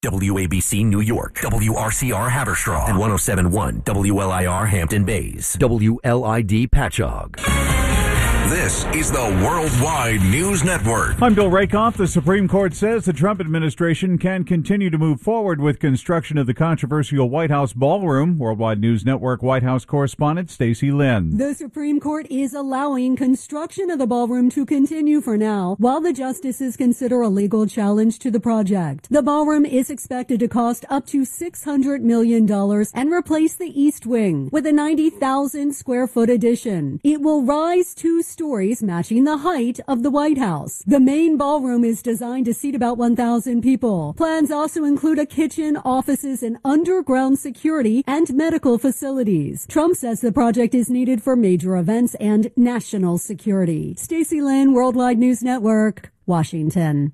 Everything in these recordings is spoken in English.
WABC New York, WRCR Haverstraw, and 107.1 WLIR Hampton Bays, WLID Patchogue. This is the Worldwide News Network. I'm Bill Rakoff. The Supreme Court says the Trump administration can continue to move forward with construction of the controversial White House ballroom. Worldwide News Network White House correspondent Stacey Lynn. The Supreme Court is allowing construction of the ballroom to continue for now, while the justices consider a legal challenge to the project. The ballroom is expected to cost up to $600 million and replace the East Wing with a 90,000 square foot addition. It will rise 2 stories, matching the height of the White House. The main ballroom is designed to seat about 1,000 people. Plans also include a kitchen, offices, and underground security and medical facilities. Trump says the project is needed for major events and national security. Stacey Lynn, Worldwide News Network, Washington.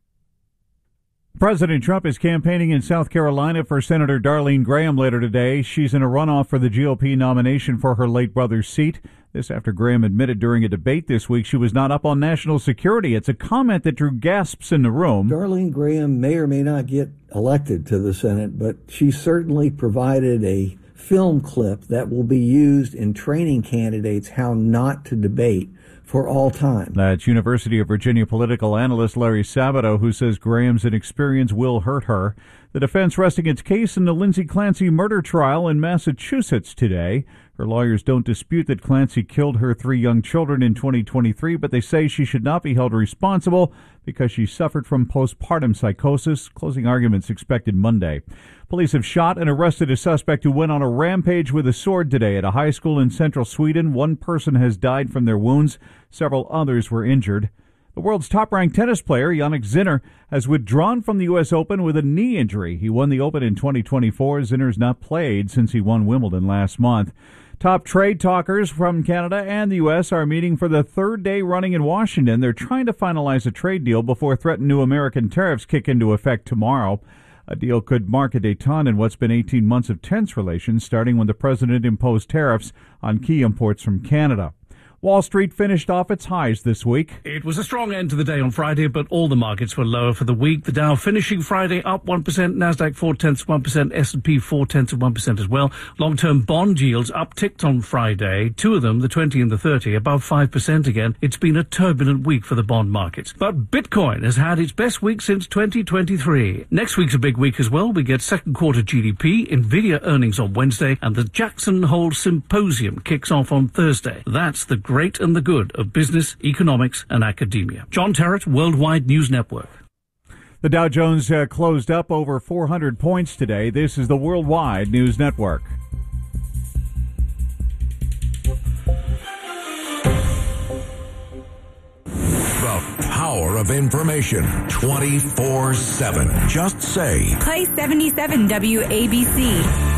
President Trump is campaigning in South Carolina for Senator Darlene Graham later today. She's in a runoff for the GOP nomination for her late brother's seat. This after Graham admitted during a debate this week she was not up on national security. It's a comment that drew gasps in the room. Darlene Graham may or may not get elected to the Senate, but she certainly provided a film clip that will be used in training candidates how not to debate for all time. That's University of Virginia political analyst Larry Sabato, who says Graham's inexperience will hurt her. The defense resting its case in the Lindsay Clancy murder trial in Massachusetts today. Her lawyers don't dispute that Clancy killed her 3 young children in 2023, but they say she should not be held responsible because she suffered from postpartum psychosis. Closing arguments expected Monday. Police have shot and arrested a suspect who went on a rampage with a sword today at a high school in central Sweden. 1 person has died from their wounds. Several others were injured. The world's top-ranked tennis player, Jannik Sinner, has withdrawn from the U.S. Open with a knee injury. He won the Open in 2024. Sinner's not played since he won Wimbledon last month. Top trade talkers from Canada and the U.S. are meeting for the 3rd day running in Washington. They're trying to finalize a trade deal before threatened new American tariffs kick into effect tomorrow. A deal could mark a détente in what's been 18 months of tense relations, starting when the president imposed tariffs on key imports from Canada. Wall Street finished off its highs this week. It was a strong end to the day on Friday, but all the markets were lower for the week. The Dow finishing Friday up 1%, Nasdaq 0.4%, S&P 0.4% as well. Long-term bond yields upticked on Friday. 2 of them, the 20 and the 30, above 5% again. It's been a turbulent week for the bond markets. But Bitcoin has had its best week since 2023. Next week's a big week as well. We get second quarter GDP, Nvidia earnings on Wednesday, and the Jackson Hole Symposium kicks off on Thursday. That's the great and the good of business, economics, and academia. John Terrett, Worldwide News Network. The Dow Jones closed up over 400 points today. This is the Worldwide News Network. The power of information 24/7. Just say Play 77 WABC.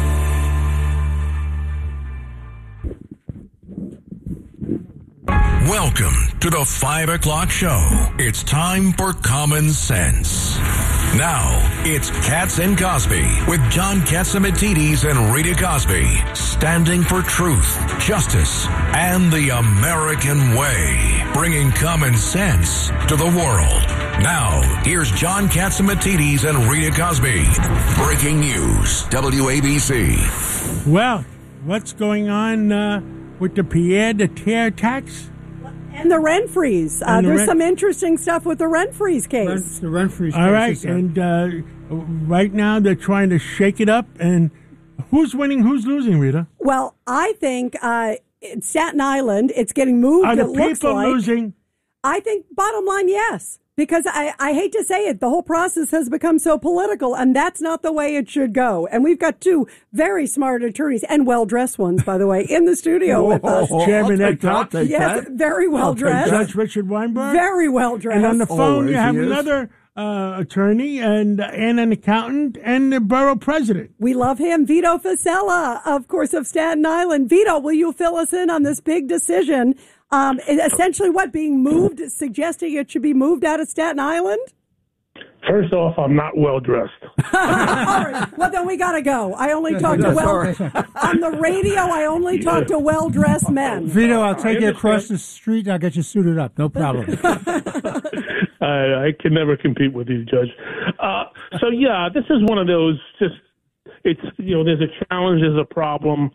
welcome to the 5 o'clock show. It's time for Common Sense. Now, it's Katz and Cosby with John Catsimatidis and Rita Cosby, standing for truth, justice, and the American way, bringing common sense to the world. Now, here's John Catsimatidis and Rita Cosby. Breaking news, WABC. Well, what's going on with the Pierre de Terre tax? And the rent freeze. There's some interesting stuff with the rent freeze case. The rent freeze case. All right, and right now they're trying to shake it up. And who's winning, who's losing, Rita? Well, I think Staten Island, it's getting moved. Are the people losing? I think, bottom line, yes. Because I hate to say it, the whole process has become so political, and that's not the way it should go. And we've got 2 very smart attorneys, and well-dressed ones, by the way, in the studio with us. Chairman Yes, very well-dressed. Judge Richard Weinberg. Very well-dressed. And on the phone, you have another attorney and an accountant and the borough president. We love him. Vito Fasella, of course, of Staten Island. Vito, will you fill us in on this big decision? Essentially what, being moved, suggesting it should be moved out of Staten Island? First off, I'm not well-dressed. All right. Well, then we got to go. I only talk to on the radio, I only talk to well-dressed men. Vito, I'll take you across the street and I'll get you suited up. No problem. I can never compete with you, Judge. So yeah, this is one of those. It's there's a challenge, there's a problem.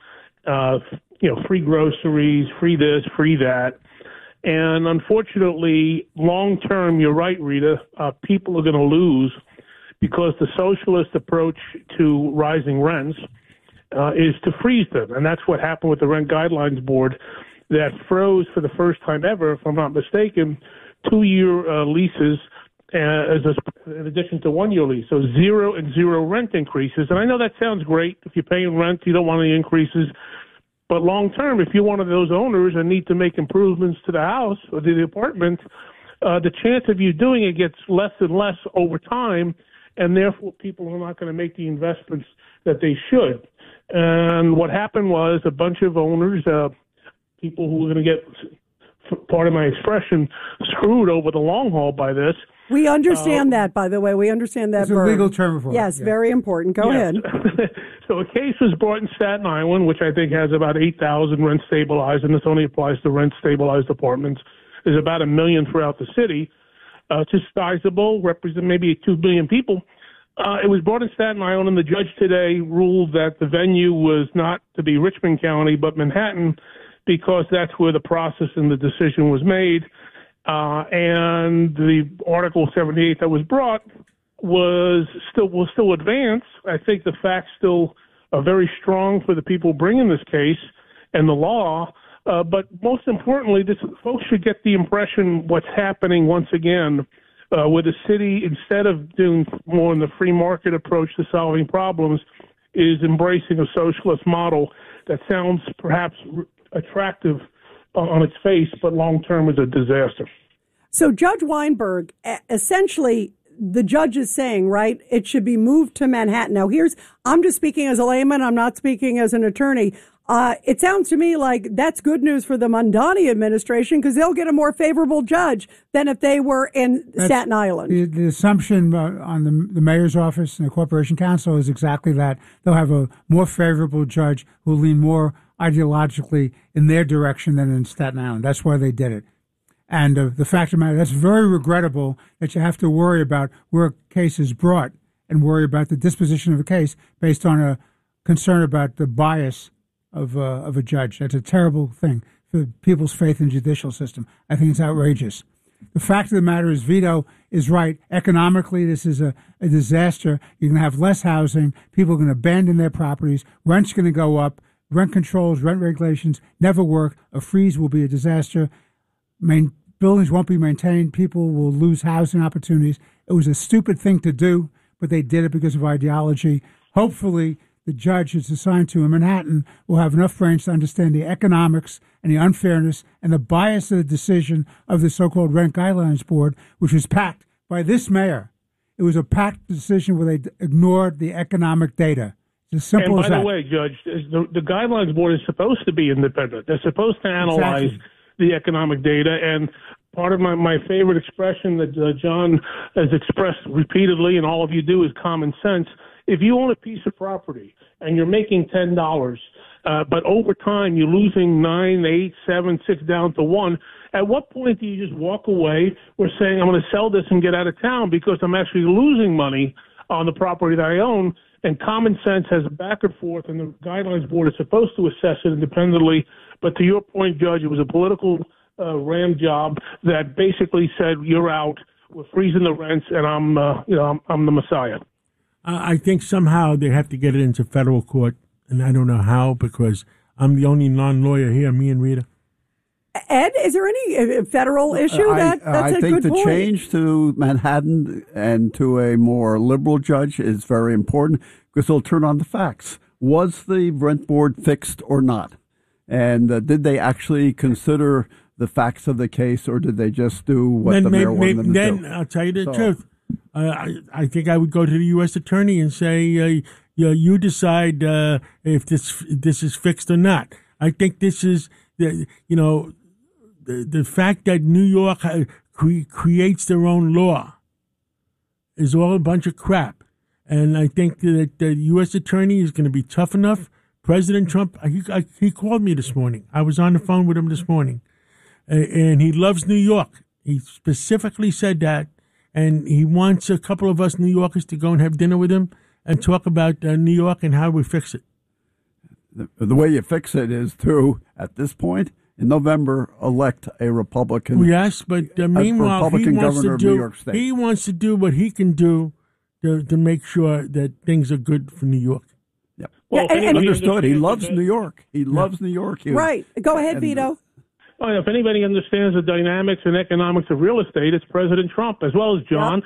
Free groceries, free this, free that. And unfortunately, long term, you're right, Rita, people are going to lose because the socialist approach to rising rents is to freeze them. And that's what happened with the Rent Guidelines Board that froze for the first time ever, if I'm not mistaken, 2-year leases in addition to 1-year lease. So 0 and 0 rent increases. And I know that sounds great. If you're paying rent, you don't want any increases. But long term, if you're one of those owners and need to make improvements to the house or to the apartment, the chance of you doing it gets less and less over time, and therefore people are not going to make the investments that they should. And what happened was a bunch of owners, people who were going to get, part of my expression, screwed over the long haul by this. We understand that, by the way. We understand that. It's a legal term for it. Yes, very important. Go ahead. So a case was brought in Staten Island, which I think has about 8,000 rent stabilized, and this only applies to rent stabilized apartments. There's about 1 million throughout the city. It's just sizable, represent maybe 2 billion people. It was brought in Staten Island, and the judge today ruled that the venue was not to be Richmond County, but Manhattan, because that's where the process and the decision was made. And the Article 78 that was brought will still advance. I think the facts still are very strong for the people bringing this case and the law. But most importantly, folks should get the impression what's happening once again, where the city, instead of doing more in the free market approach to solving problems, is embracing a socialist model that sounds perhaps attractive on its face, but long-term is a disaster. So Judge Weinberg, essentially, the judge is saying, right, it should be moved to Manhattan. Now, I'm just speaking as a layman. I'm not speaking as an attorney. It sounds to me like that's good news for the Mondani administration because they'll get a more favorable judge than if they were in Staten Island. The assumption on the mayor's office and the corporation council is exactly that. They'll have a more favorable judge who will lean more ideologically in their direction than in Staten Island. That's why they did it. And the fact of the matter, that's very regrettable that you have to worry about where a case is brought and worry about the disposition of a case based on a concern about the bias of a judge. That's a terrible thing for people's faith in the judicial system. I think it's outrageous. The fact of the matter is Vito is right. Economically, this is a disaster. You're going to have less housing. People are going to abandon their properties. Rent's going to go up. Rent controls, rent regulations never work. A freeze will be a disaster. Buildings won't be maintained. People will lose housing opportunities. It was a stupid thing to do, but they did it because of ideology. Hopefully, the judge that's assigned to in Manhattan will have enough brains to understand the economics and the unfairness and the bias of the decision of the so-called Rent Guidelines Board, which was packed by this mayor. It was a packed decision where they ignored the economic data. It's as simple as that. And by the way, Judge, the Guidelines Board is supposed to be independent. They're supposed to analyze the economic data. And part of my favorite expression that John has expressed repeatedly, and all of you do, is common sense. If you own a piece of property and you're making $10, but over time you're losing 9, 8, 7, 6 down to 1, at what point do you just walk away or saying, I'm going to sell this and get out of town because I'm actually losing money on the property that I own? And common sense has a back and forth, and the Guidelines Board is supposed to assess it independently. But to your point, Judge, it was a political ram job that basically said, you're out, we're freezing the rents, and I'm the Messiah. I think somehow they have to get it into federal court, and I don't know how because I'm the only non-lawyer here, me and Rita. Ed, is there any federal issue that's I a think good the point? change to Manhattan and to a more liberal judge is very important because they'll turn on the facts. Was the rent board fixed or not? And did they actually consider the facts of the case, or did they just do what the mayor wanted them to do? Then I'll tell you the truth. I think I would go to the U.S. attorney and say, you decide if this is fixed or not. I think this is, the fact that New York creates their own law is all a bunch of crap. And I think that the U.S. attorney is going to be tough enough. President Trump, he called me this morning. I was on the phone with him this morning. And he loves New York. He specifically said that. and he wants a couple of us New Yorkers to go and have dinner with him and talk about New York and how we fix it. The way you fix it is to, at this point, in November, elect a Republican. Yes, but meanwhile, Republican governor of New York State. He wants to do what he can do to make sure that things are good for New York. Yep. Well, and understood. He loves New York. He loves New York. Right. Go ahead, Vito. Well, if anybody understands the dynamics and economics of real estate, it's President Trump as well as John.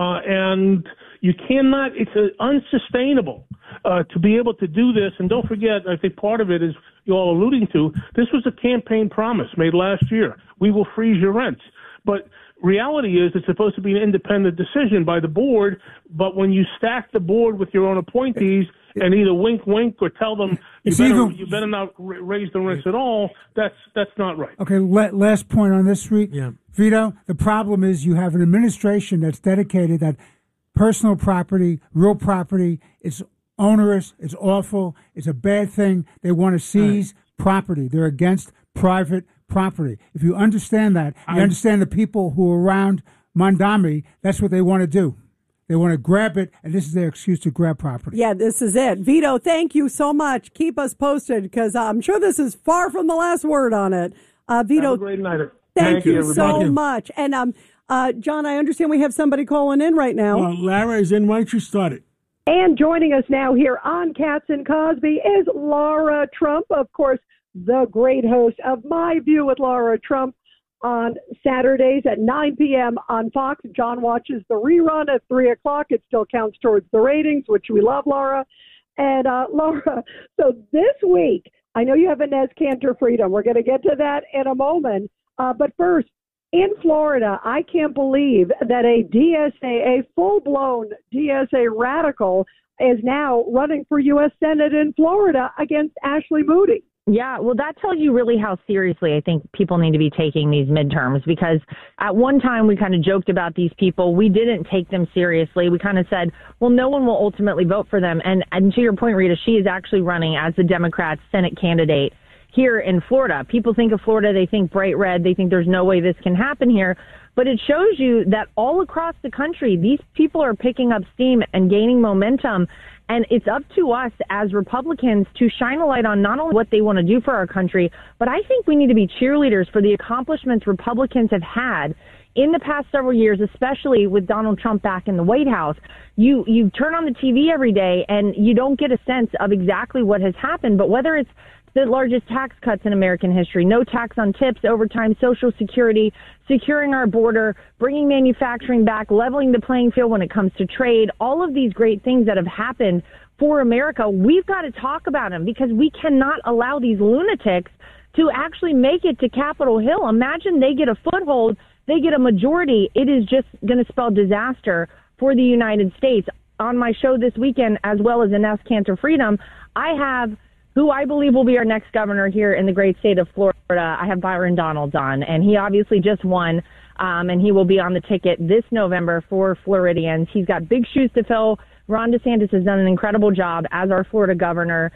And you cannot, it's unsustainable to be able to do this. And don't forget, I think part of it is you're all alluding to, this was a campaign promise made last year. We will freeze your rents. But reality is it's supposed to be an independent decision by the board. But when you stack the board with your own appointees and either wink, wink, or tell them you better not raise the rents at all, that's not right. Okay, last point on this, Vito. The problem is you have an administration that's dedicated that personal property, real property, is onerous, it's awful, it's a bad thing. They want to seize property. They're against private property. If you understand that, you understand the people who are around Mondami, that's what they want to do. They want to grab it, and this is their excuse to grab property. Yeah, this is it. Vito, thank you so much. Keep us posted, because I'm sure this is far from the last word on it. Vito, have a great night. Thank you so much. And John, I understand we have somebody calling in right now. Well, Lara is in. Why don't you start it? And joining us now here on Katz and Cosby is Laura Trump, of course, the great host of My View with Laura Trump on Saturdays at 9 p.m. on Fox. John watches the rerun at 3 o'clock. It still counts towards the ratings, which we love, Laura. And Laura, so this week, I know you have Inez Cantor Freedom. We're going to get to that in a moment. But first, in Florida, I can't believe that a DSA, a full-blown DSA radical, is now running for U.S. Senate in Florida against Ashley Moody. Yeah, well, that tells you really how seriously I think people need to be taking these midterms, because at one time we kind of joked about these people. We didn't take them seriously. We kind of said, well, no one will ultimately vote for them. And to your point, Rita, she is actually running as the Democrats' Senate candidate here in Florida. People think of Florida, they think bright red, they think there's no way this can happen here. But it shows you that all across the country, these people are picking up steam and gaining momentum. And it's up to us as Republicans to shine a light on not only what they want to do for our country, but I think we need to be cheerleaders for the accomplishments Republicans have had in the past several years, especially with Donald Trump back in the White House. You turn on the TV every day and you don't get a sense of exactly what has happened, but whether it's the largest tax cuts in American history, no tax on tips, overtime, Social Security, securing our border, bringing manufacturing back, leveling the playing field when it comes to trade, all of these great things that have happened for America, we've got to talk about them, because we cannot allow these lunatics to actually make it to Capitol Hill. Imagine they get a foothold, they get a majority. It is just going to spell disaster for the United States. On my show this weekend, as well as Inez Cantor Freedom, I have who I believe will be our next governor here in the great state of Florida. I have Byron Donalds on, and he obviously just won, and he will be on the ticket this November for Floridians. He's got big shoes to fill. Ron DeSantis has done an incredible job as our Florida governor,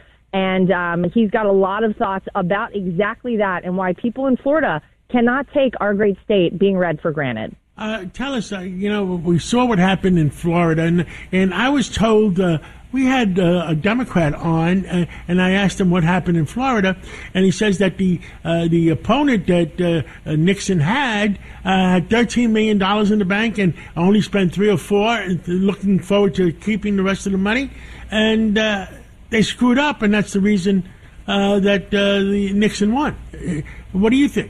and he's got a lot of thoughts about exactly that and why people in Florida cannot take our great state being read for granted. Tell us, we saw what happened in Florida, and I was told we had a Democrat on, and I asked him what happened in Florida, and he says that the opponent that Nixon had $13 million in the bank and only spent 3 or 4, looking forward to keeping the rest of the money, and they screwed up, and that's the reason that Nixon won. What do you think?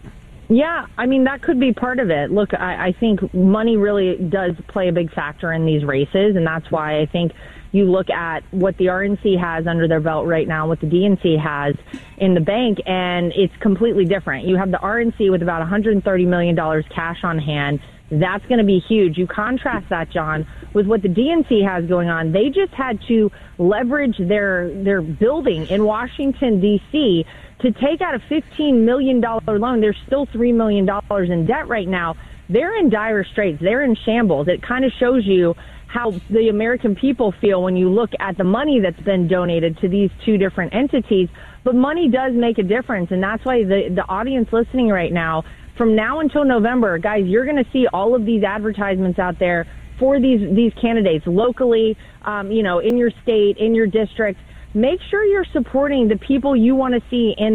Yeah, I mean, that could be part of it. Look, I think money really does play a big factor in these races, and that's why I think you look at what the RNC has under their belt right now, what the DNC has in the bank, and it's completely different. You have the RNC with about $130 million cash on hand. That's going to be huge. You contrast that, John, with what the DNC has going on. They just had to leverage their building in Washington, D.C., to take out a $15 million loan. There's still $3 million in debt right now. They're in dire straits. They're in shambles. It kind of shows you how the American people feel when you look at the money that's been donated to these two different entities. But money does make a difference, and that's why the audience listening right now, from now until November, guys, you're going to see all of these advertisements out there for these candidates locally, in your state, in your district. Make sure you're supporting the people you want to see in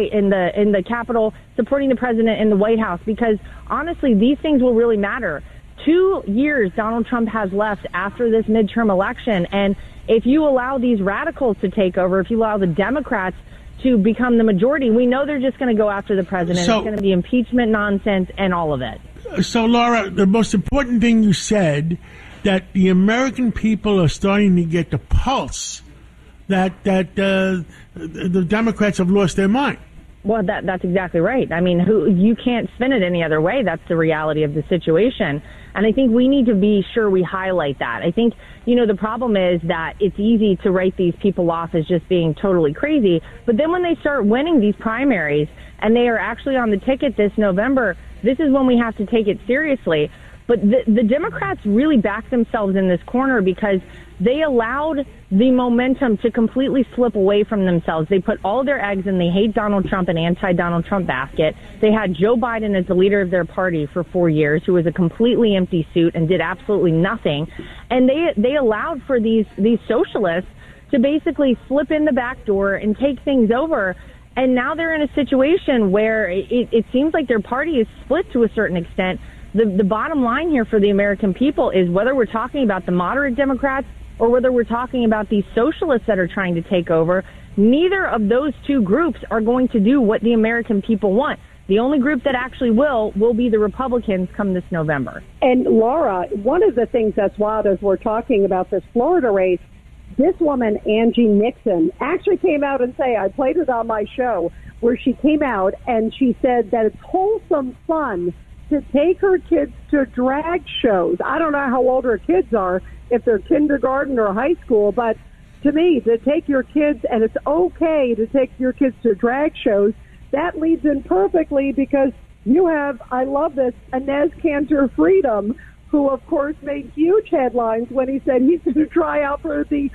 the Capitol, supporting the president in the White House, because honestly, these things will really matter. 2 years Donald Trump has left after this midterm election, and if you allow these radicals to take over, if you allow the Democrats to become the majority, we know they're just going to go after the president. So, it's going to be impeachment nonsense and all of it. So, Laura, the most important thing you said, that the American people are starting to get the pulse that the Democrats have lost their mind. Well, that's exactly right. I mean, you can't spin it any other way. That's the reality of the situation. And I think we need to be sure we highlight that. I think, the problem is that it's easy to write these people off as just being totally crazy. But then when they start winning these primaries and they are actually on the ticket this November, this is when we have to take it seriously. But the Democrats really backed themselves in this corner because they allowed the momentum to completely slip away from themselves. They put all their eggs in the hate Donald Trump and anti-Donald Trump basket. They had Joe Biden as the leader of their party for 4 years, who was a completely empty suit and did absolutely nothing. And they allowed for these socialists to basically slip in the back door and take things over. And now they're in a situation where it seems like their party is split to a certain extent. The bottom line here for the American people is whether we're talking about the moderate Democrats or whether we're talking about these socialists that are trying to take over, neither of those two groups are going to do what the American people want. The only group that actually will be the Republicans come this November. And Laura, one of the things that's wild as we're talking about this Florida race, this woman, Angie Nixon, actually came out and I played it on my show, where she came out and she said that it's wholesome fun to take her kids to drag shows. I don't know how old her kids are, if they're kindergarten or high school, but to me, to take your kids, and it's okay to take your kids to drag shows, that leads in perfectly because you have, I love this, Inez Cantor Freedom, who of course made huge headlines when he said he's going to try out for the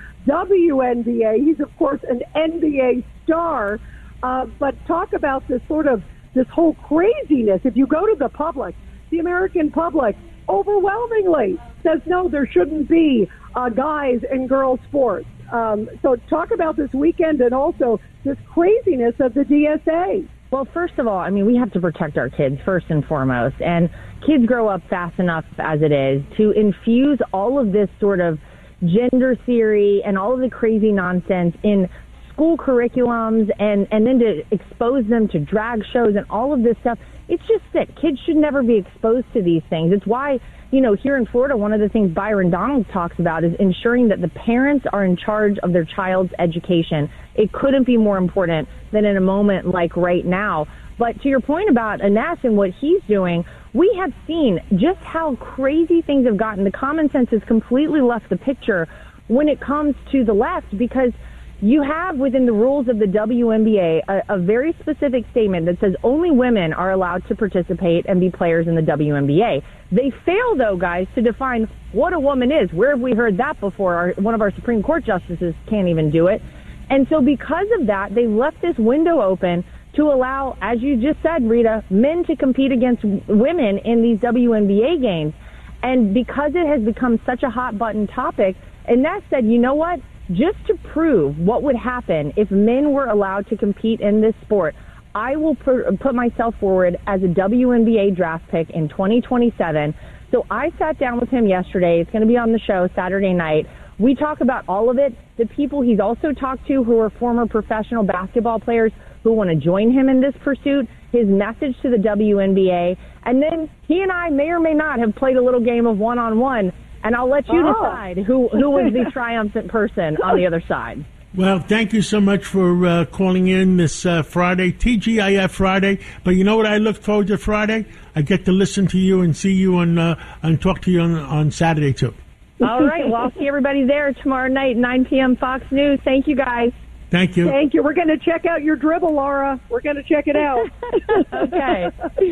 WNBA. He's of course an NBA star, but talk about this whole craziness. If you go to the public, the American public overwhelmingly says, no, there shouldn't be guys and girls sports. So talk about this weekend and also this craziness of the DSA. Well, first of all, I mean, we have to protect our kids first and foremost. And kids grow up fast enough as it is to infuse all of this sort of gender theory and all of the crazy nonsense in school curriculums and then to expose them to drag shows and all of this stuff. It's just sick. Kids should never be exposed to these things. It's why, here in Florida, one of the things Byron Donalds talks about is ensuring that the parents are in charge of their child's education. It couldn't be more important than in a moment like right now. But to your point about Inez and what he's doing, we have seen just how crazy things have gotten. The common sense has completely left the picture when it comes to the left, because you have within the rules of the WNBA a very specific statement that says only women are allowed to participate and be players in the WNBA. They fail, though, guys, to define what a woman is. Where have we heard that before? One of our Supreme Court justices can't even do it. And so because of that, they left this window open to allow, as you just said, Rita, men to compete against women in these WNBA games. And because it has become such a hot-button topic, and that said, you know what? Just to prove what would happen if men were allowed to compete in this sport, I will put myself forward as a WNBA draft pick in 2027. So I sat down with him yesterday. It's going to be on the show Saturday night. We talk about all of it. The people he's also talked to who are former professional basketball players who want to join him in this pursuit, his message to the WNBA. And then he and I may or may not have played a little game of one-on-one. And I'll let you decide who was the triumphant person on the other side. Well, thank you so much for calling in this Friday, TGIF Friday. But you know what I look forward to Friday? I get to listen to you and see you and talk to you on Saturday, too. All right. Well, I'll see everybody there tomorrow night, 9 p.m. Fox News. Thank you, guys. Thank you. Thank you. We're going to check out your dribble, Laura. We're going to check it out. Okay.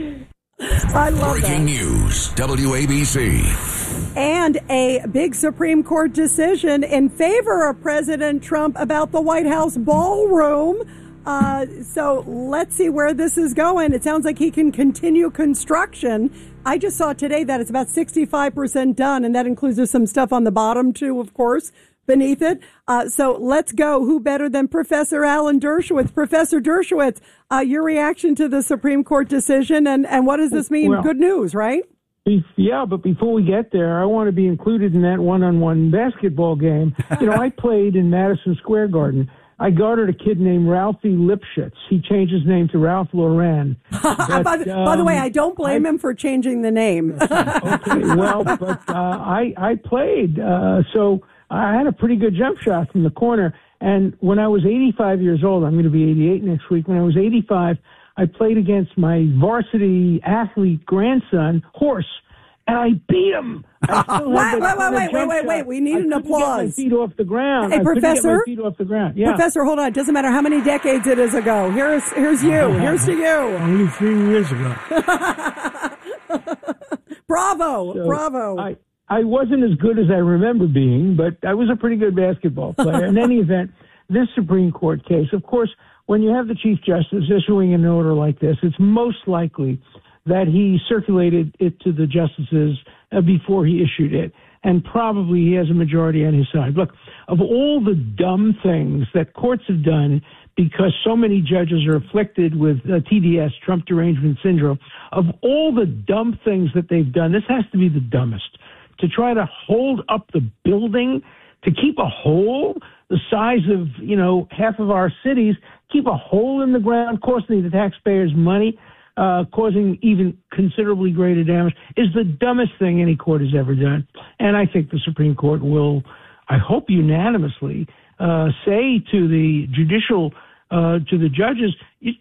I love Breaking news, WABC. And a big Supreme Court decision in favor of President Trump about the White House ballroom. So let's see where this is going. It sounds like he can continue construction. I just saw today that it's about 65% done, and that includes some stuff on the bottom, too, of course, beneath it. So let's go. Who better than Professor Alan Dershowitz? Professor Dershowitz, your reaction to the Supreme Court decision, and what does this mean? Well, good news, right? Yeah, but before we get there, I want to be included in that one-on-one basketball game. I played in Madison Square Garden. I guarded a kid named Ralphie Lipschitz. He changed his name to Ralph Lauren. But, by the way, I don't blame him for changing the name. Okay, well, but I played, so I had a pretty good jump shot from the corner. And when I was 85 years old, I'm going to be 88 next week. When I was 85, I played against my varsity athlete grandson, Horse, and I beat him. Wait. We need an applause. Get my feet off the ground. Hey, Professor. Get my feet off the ground. Yeah. Professor, hold on. It doesn't matter how many decades it is ago. Here's you. Here's to you. Only 3 years ago. Bravo. I wasn't as good as I remember being, but I was a pretty good basketball player. In any event, this Supreme Court case, of course, when you have the Chief Justice issuing an order like this, it's most likely that he circulated it to the justices before he issued it, and probably he has a majority on his side. Look, of all the dumb things that courts have done because so many judges are afflicted with TDS, Trump Derangement Syndrome, of all the dumb things that they've done, this has to be the dumbest. To try to hold up the building, to keep a hole the size of, half of our cities, keep a hole in the ground, costing the taxpayers money, causing even considerably greater damage, is the dumbest thing any court has ever done. And I think the Supreme Court will, I hope unanimously, say to the to the judges,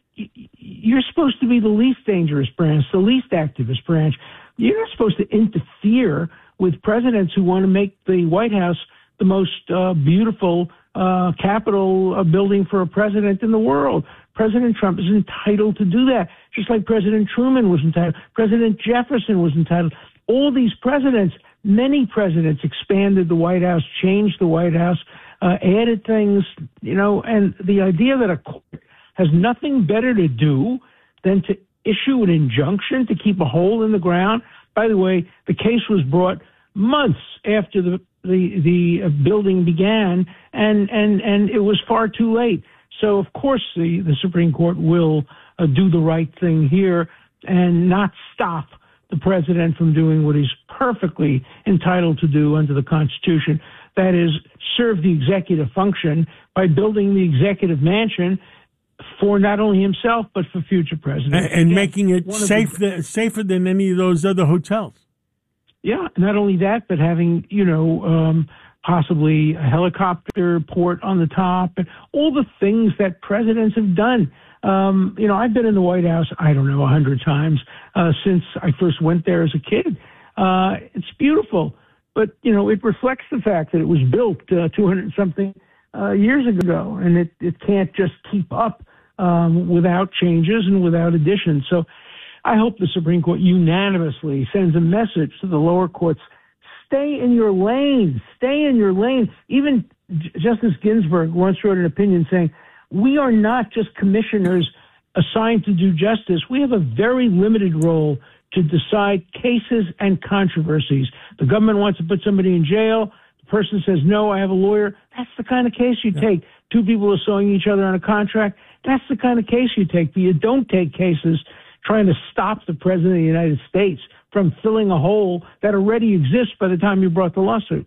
you're supposed to be the least dangerous branch, the least activist branch. You're not supposed to interfere with presidents who want to make the White House the most beautiful Capitol building for a president in the world. President Trump is entitled to do that, just like President Truman was entitled. President Jefferson was entitled. All these presidents, many presidents expanded the White House, changed the White House, added things, and the idea that a court has nothing better to do than to issue an injunction to keep a hole in the ground. By the way, the case was brought months after the building began, and it was far too late. So, of course, the Supreme Court will do the right thing here and not stop the president from doing what he's perfectly entitled to do under the Constitution. That is, serve the executive function by building the executive mansion for not only himself, but for future presidents. And making it safer than any of those other hotels. Yeah, not only that, but having, possibly a helicopter port on the top, and all the things that presidents have done. I've been in the White House, 100 times since I first went there as a kid. It's beautiful, but, it reflects the fact that it was built 200-something years ago, and it can't just keep up without changes and without additions. So I hope the Supreme Court unanimously sends a message to the lower courts. Stay in your lane. Stay in your lane. Even Justice Ginsburg once wrote an opinion saying, we are not just commissioners assigned to do justice. We have a very limited role to decide cases and controversies. The government wants to put somebody in jail. The person says, no, I have a lawyer. That's the kind of case you take. Two people are suing each other on a contract. That's the kind of case you take. But you don't take cases trying to stop the president of the United States from filling a hole that already exists by the time you brought the lawsuit.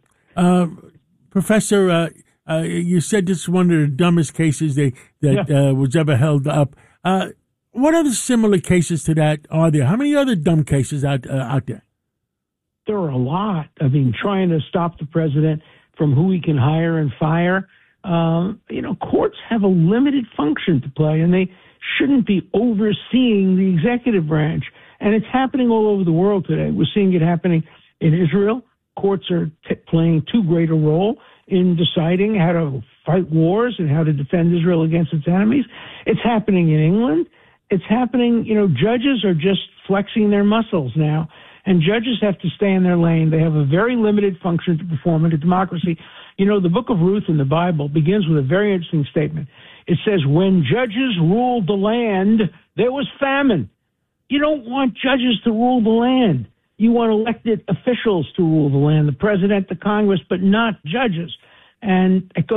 Professor, you said this is one of the dumbest cases that was ever held up. What other similar cases to that are there? How many other dumb cases out there? There are a lot. Trying to stop the president from who he can hire and fire. Courts have a limited function to play, and they shouldn't be overseeing the executive branch. And it's happening all over the world today. We're seeing it happening in Israel. Courts are playing too great a role in deciding how to fight wars and how to defend Israel against its enemies. It's happening in England. It's happening, judges are just flexing their muscles now. And judges have to stay in their lane. They have a very limited function to perform in a democracy. You know, the book of Ruth in the Bible begins with a very interesting statement. It says, when judges ruled the land, there was famine. You don't want judges to rule the land. You want elected officials to rule the land, the president, the Congress, but not judges. And it goes